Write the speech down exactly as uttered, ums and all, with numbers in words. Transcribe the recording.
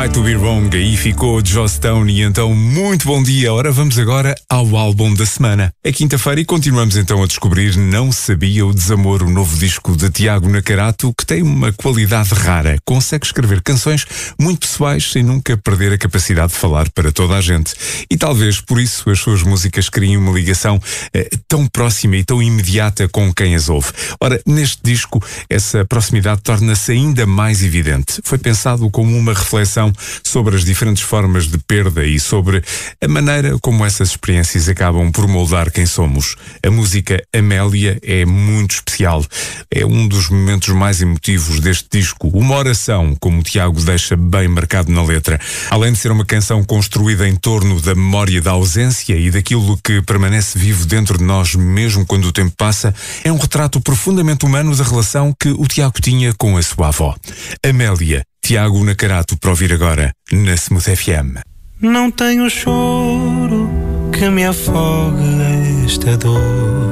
Right to Be Wrong, aí ficou Joss Stone. E então, muito bom dia. Ora, vamos agora ao álbum da semana. É quinta-feira e continuamos então a descobrir Não Sabia o Desamor, o novo disco de Tiago Nacarato, que tem uma qualidade rara. Consegue escrever canções muito pessoais sem nunca perder a capacidade de falar para toda a gente. E talvez por isso as suas músicas criem uma ligação eh, tão próxima e tão imediata com quem as ouve. Ora, neste disco, essa proximidade torna-se ainda mais evidente. Foi pensado como uma reflexão sobre as diferentes formas de perda e sobre a maneira como essas experiências acabam por moldar quem somos. A música Amélia é muito especial. É um dos momentos mais emotivos deste disco. Uma oração, como o Tiago deixa bem marcado na letra. Além de ser uma canção construída em torno da memória da ausência e daquilo que permanece vivo dentro de nós mesmo quando o tempo passa, é um retrato profundamente humano da relação que o Tiago tinha com a sua avó. Amélia, Tiago Nacarato, para ouvir agora na Smooth F M. Não tenho choro que me afogue esta dor.